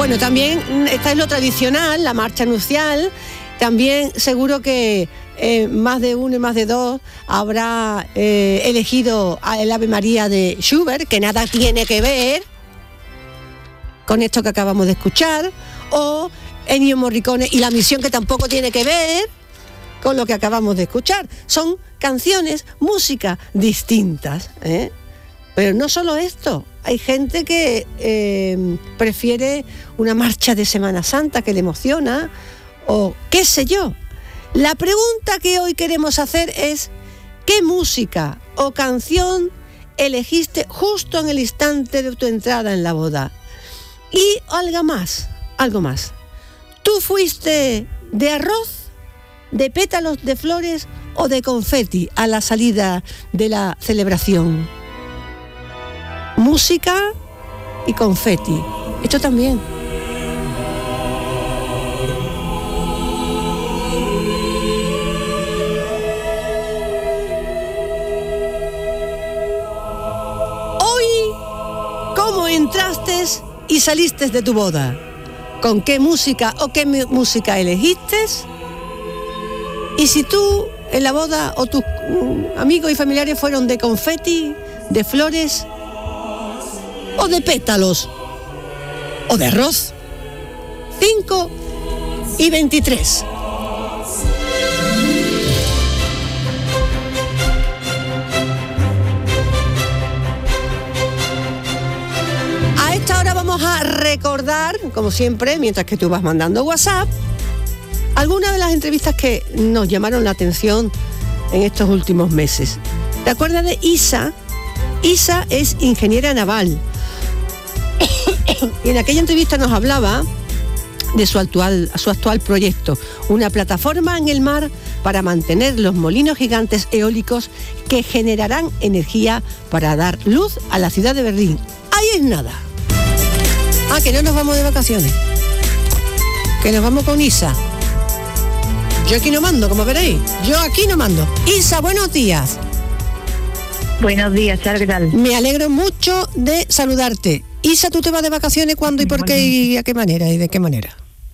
Bueno, también esta es lo tradicional, la marcha nupcial. También seguro que más de uno y más de dos habrá elegido el Ave María de Schubert, que nada tiene que ver con esto que acabamos de escuchar, o Ennio Morricone y La Misión, que tampoco tiene que ver con lo que acabamos de escuchar. Son canciones, música distintas, ¿eh? Pero no solo esto, hay gente que prefiere una marcha de Semana Santa que le emociona, o qué sé yo. La pregunta que hoy queremos hacer es: ¿qué música o canción elegiste justo en el instante de tu entrada en la boda? Y algo más. ¿Tú fuiste de arroz, de pétalos de flores o de confeti a la salida de la celebración? Música y confeti. Esto también. Hoy, ¿cómo entraste y saliste de tu boda? ¿Con qué música o qué música elegiste? Y si tú en la boda o tus amigos y familiares fueron de confeti, de flores o de pétalos o de arroz. 5:23. A esta hora vamos a recordar, como siempre, mientras que tú vas mandando WhatsApp, algunas de las entrevistas que nos llamaron la atención en estos últimos meses. ¿Te acuerdas de Isa? Isa es ingeniera naval. Y en aquella entrevista nos hablaba de su actual proyecto, una plataforma en el mar para mantener los molinos gigantes eólicos que generarán energía para dar luz a la ciudad de Berlín. Ahí es nada. Que no nos vamos de vacaciones, que nos vamos con Isa. Yo aquí no mando, como veréis. Yo aquí no mando. Isa, buenos días. Buenos días, Charo, ¿qué tal? Me alegro mucho de saludarte. Isa, ¿tú te vas de vacaciones cuándo y por qué y a qué manera y de qué manera?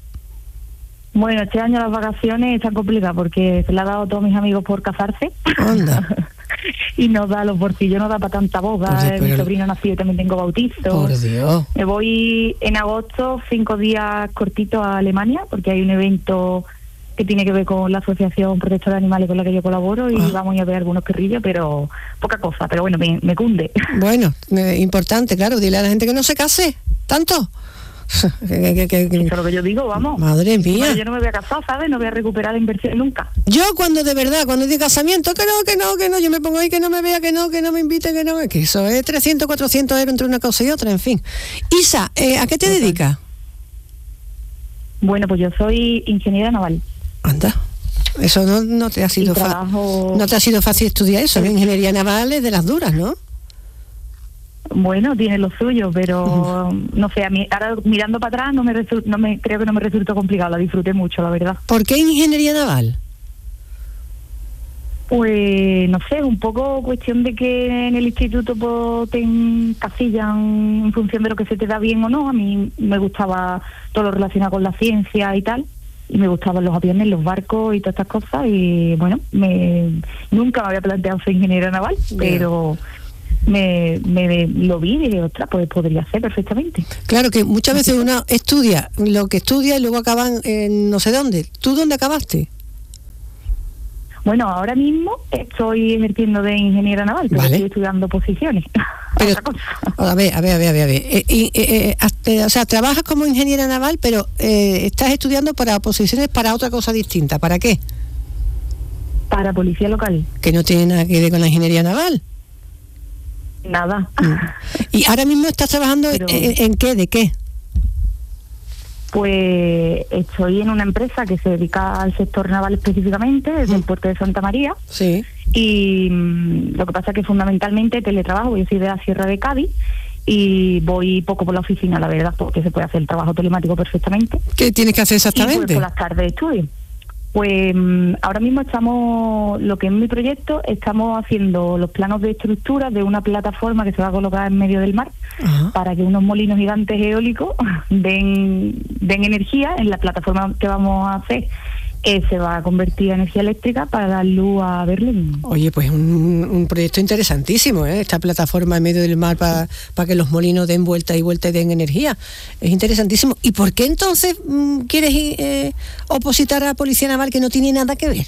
Bueno, este año las vacaciones están complicadas porque se le ha dado a todos mis amigos por casarse. Anda. Y nos da los bolsillos, no da para tanta boda. Mi sobrino nació y también tengo bautizo. Por Dios. Me voy en agosto 5 días cortitos a Alemania porque hay un evento que tiene que ver con la Asociación Protectora de Animales con la que yo colaboro y vamos a ver algunos perrillos, pero poca cosa, pero bueno, me cunde. Bueno, importante, claro, dile a la gente que no se case, ¿tanto? Eso es lo que yo digo, vamos. Madre mía. Bueno, yo no me voy a casar, ¿sabes? No voy a recuperar la inversión nunca. Yo cuando digo casamiento, que no, yo me pongo ahí que no me vea, que no me invite, que no, que eso es 300, 400 euros entre una cosa y otra, en fin. Isa, ¿a qué te dedicas? Bueno, pues yo soy ingeniera naval. Anda, eso no te ha sido no te ha sido fácil estudiar eso, ¿no? Ingeniería naval es de las duras, ¿no? Bueno, tiene lo suyo, pero no sé, a mí ahora mirando para atrás creo que no me resultó complicado, la disfruté mucho, la verdad. ¿Por qué ingeniería naval? Pues no sé, un poco cuestión de que en el instituto pues, te encasillan en función de lo que se te da bien o no. A mí me gustaba todo lo relacionado con la ciencia y tal, y me gustaban los aviones, los barcos y todas estas cosas, y bueno, nunca me había planteado ser ingeniera naval, pero me lo vi y dije, ostras, pues podría ser perfectamente. Claro que muchas veces uno estudia lo que estudia y luego acaban en no sé dónde. ¿Tú dónde acabaste? Bueno, ahora mismo estoy ejerciendo de ingeniera naval, pero estoy estudiando posiciones. Pero, a ver. O sea, trabajas como ingeniera naval, pero estás estudiando para posiciones para otra cosa distinta. ¿Para qué? Para policía local. Que no tiene nada que ver con la ingeniería naval. Nada. ¿Y ahora mismo estás trabajando en qué? ¿De qué? Pues estoy en una empresa que se dedica al sector naval específicamente, desde el puerto de Santa María. Sí. Y lo que pasa es que fundamentalmente teletrabajo. Yo soy de la Sierra de Cádiz y voy poco por la oficina, la verdad, porque se puede hacer el trabajo telemático perfectamente. ¿Qué tienes que hacer exactamente? Y pues por las tardes estudio. Pues ahora mismo lo que es mi proyecto, estamos haciendo los planos de estructura de una plataforma que se va a colocar en medio del mar. Ajá. Para que unos molinos gigantes eólicos den energía en la plataforma que vamos a hacer. Se va a convertir en energía eléctrica para dar luz a Berlín. Oye, pues un proyecto interesantísimo, ¿eh? Esta plataforma en medio del mar para que los molinos den vuelta y vuelta y den energía. Es interesantísimo. ¿Y por qué entonces quieres opositar a la Policía Naval, que no tiene nada que ver?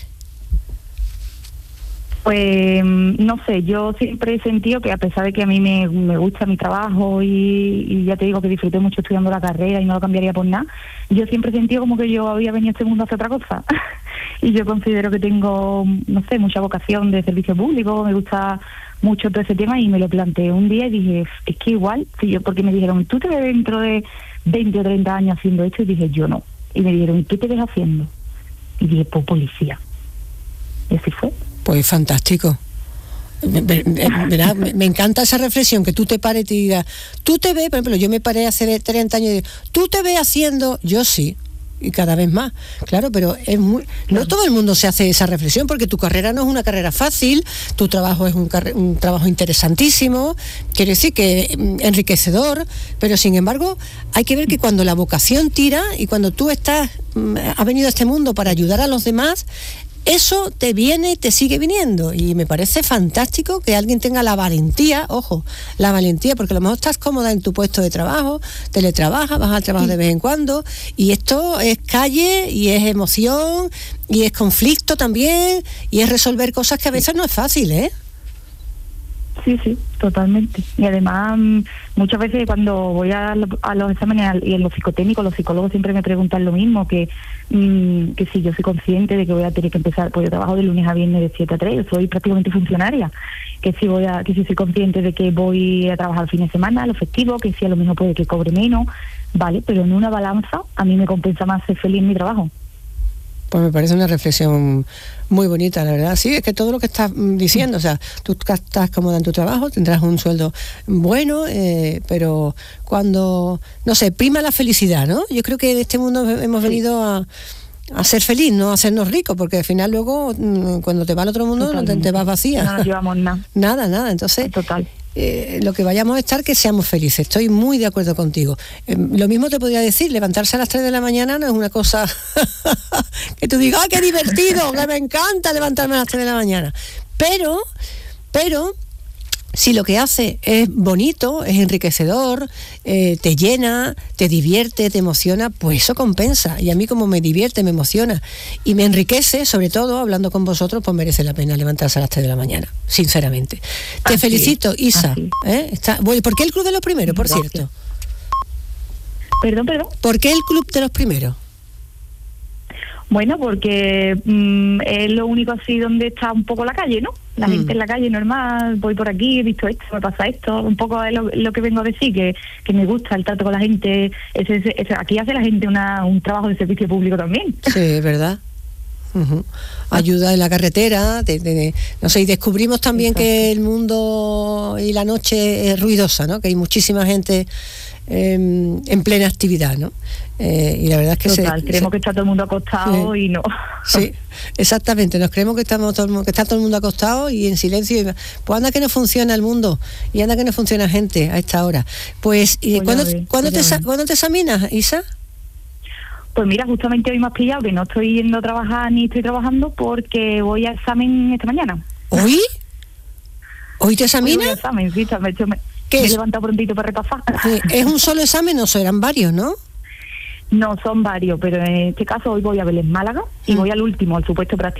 Pues no sé, yo siempre he sentido que, a pesar de que a mí me gusta mi trabajo y ya te digo que disfruté mucho estudiando la carrera y no lo cambiaría por nada, yo siempre he sentido como que yo había venido a este mundo a hacer otra cosa. Y yo considero que tengo, no sé, mucha vocación de servicio público, me gusta mucho todo ese tema, y me lo planteé un día y dije, es que igual, porque me dijeron, ¿tú te ves dentro de 20 o 30 años haciendo esto? Y dije, yo no. Y me dijeron, ¿y qué te ves haciendo? Y dije, pues policía. Y así fue. Pues fantástico. Me encanta esa reflexión, que tú te pares y te digas, tú te ves, por ejemplo, yo me paré hace 30 años y digo, tú te ves haciendo, yo sí, y cada vez más, claro, pero no todo el mundo se hace esa reflexión, porque tu carrera no es una carrera fácil, tu trabajo es un trabajo interesantísimo, quiere decir que enriquecedor, pero sin embargo hay que ver que cuando la vocación tira y cuando tú has venido a este mundo para ayudar a los demás, eso te viene y te sigue viniendo, y me parece fantástico que alguien tenga la valentía, porque a lo mejor estás cómoda en tu puesto de trabajo, teletrabajas, vas al trabajo de vez en cuando, y esto es calle, y es emoción, y es conflicto también, y es resolver cosas que a veces no es fácil, ¿eh? Sí, totalmente. Y además, muchas veces cuando voy a los exámenes y en los psicotécnicos, los psicólogos siempre me preguntan lo mismo, que si yo soy consciente de que voy a tener que empezar, pues yo trabajo de lunes a viernes de 7 a 3, yo soy prácticamente funcionaria, que si soy consciente de que voy a trabajar fines de semana, los festivos, que si a lo mejor puede que cobre menos, vale, pero en una balanza a mí me compensa más ser feliz en mi trabajo. Pues me parece una reflexión muy bonita, la verdad. Sí, es que todo lo que estás diciendo, o sea, tú estás cómoda en tu trabajo, tendrás un sueldo bueno, pero cuando, no sé, prima la felicidad, ¿no? Yo creo que en este mundo hemos venido a ser feliz, no a hacernos ricos, porque al final luego, cuando te vas al otro mundo, te vas vacía. No nos llevamos nada. Nada, entonces... Total. Lo que vayamos a estar, que seamos felices. Estoy muy de acuerdo contigo. Lo mismo te podría decir, levantarse a las 3 de la mañana no es una cosa que tú digas, ¡ay, qué divertido! Que me encanta levantarme a las 3 de la mañana. Pero si lo que hace es bonito, es enriquecedor, te llena, te divierte, te emociona, pues eso compensa. Y a mí, como me divierte, me emociona y me enriquece, sobre todo hablando con vosotros, pues merece la pena levantarse a las 3 de la mañana, sinceramente. Te felicito, Isa. ¿Por qué el Club de los Primeros, por cierto? Perdón. ¿Por qué el Club de los Primeros? Bueno, porque es lo único así donde está un poco la calle, ¿no? La gente en la calle normal, voy por aquí, he visto esto, me pasa esto, un poco es lo que vengo a decir, que me gusta el trato con la gente. Aquí hace la gente un trabajo de servicio público también. Sí, es verdad. Uh-huh. Ayuda en la carretera, no sé, y descubrimos también Exacto. que el mundo y la noche es ruidosa, ¿no? Que hay muchísima gente en plena actividad, ¿no? Y la verdad es que creemos que está todo el mundo acostado y no. Sí, exactamente, nos creemos que está todo el mundo acostado y en silencio, pues anda que no funciona el mundo y anda que no funciona gente a esta hora. Pues, ¿cuándo te examinas, Isa? Pues mira, justamente hoy me has pillado que no estoy yendo a trabajar ni estoy trabajando porque voy a examen esta mañana. ¿Hoy? ¿Hoy te examinas? Hoy voy a examen, sí, me he levantado prontito para repasar. ¿Es un solo examen o serán varios, no? No, son varios, pero en este caso hoy voy a Vélez Málaga y voy al último, al supuesto práctico.